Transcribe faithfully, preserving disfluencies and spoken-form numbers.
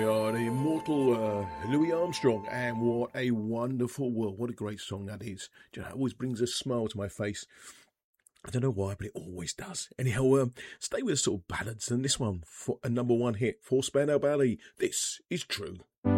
We are the immortal uh, Louis Armstrong, and what a wonderful world. What a great song that is. Do you know, it always brings a smile to my face. I don't know why, but it always does. Anyhow, um, stay with sort of ballads, and this one, for a number one hit for Spandau Ballet. This is True.